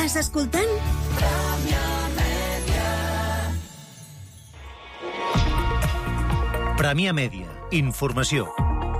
Estàs escoltant? Premià Mèdia. Informació.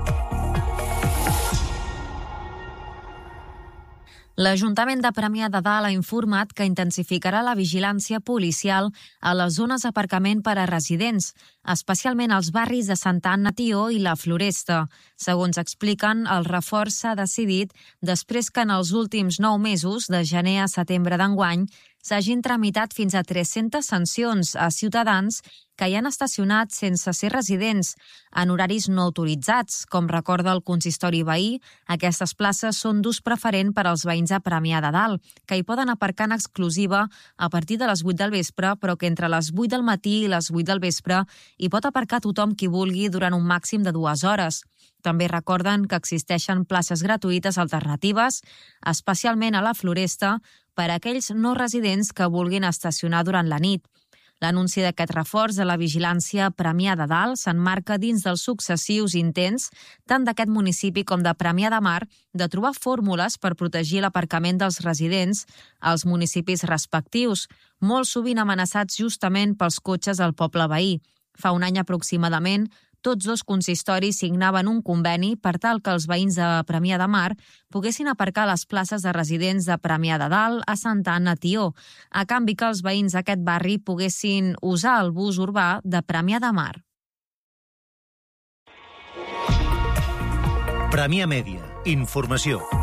L'Ajuntament de Premià de Dalt ha informat que intensificarà la vigilància policial a les zones d'aparcament per a residents, especialment als barris de Santa Anna Tió i la Floresta. Segons expliquen, el reforç s'ha decidit després que en els últims 9 mesos, de gener a setembre d'enguany, s'hagin tramitat fins a 300 sancions a ciutadans que hi han estacionat sense ser residents, en horaris no autoritzats. Com recorda el consistori veí, aquestes places són d'ús preferent per als veïns a Premià de Dalt, que hi poden aparcar en exclusiva a partir de les 8 del vespre, però que entre les 8 del matí i les 8 del vespre hi pot aparcar tothom qui vulgui durant un màxim de 2 hores. També recorden que existeixen places gratuïtes alternatives, especialment a la Floresta, per a aquells no residents que vulguin estacionar durant la nit. L'anunci d'aquest reforç de la vigilància a Premià de Dalt s'emmarca dins dels successius intents, tant d'aquest municipi com de Premià de Mar, de trobar fórmules per protegir l'aparcament dels residents als municipis respectius, molt sovint amenaçats justament pels cotxes del poble veí. Fa un any aproximadament, tots 2 consistoris signaven un conveni per tal que els veïns de Premià de Mar poguessin aparcar a les places de residents de Premià de Dalt a Santa Anna Tió, a canvi que els veïns d'aquest barri poguessin usar el bus urbà de Premià de Mar. Premià Mèdia. Informació.